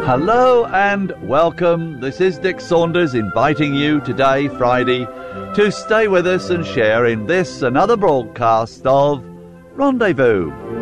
Hello and welcome. This is Dick Saunders inviting you today, Friday, to stay with us and share in this another broadcast of Rendezvous.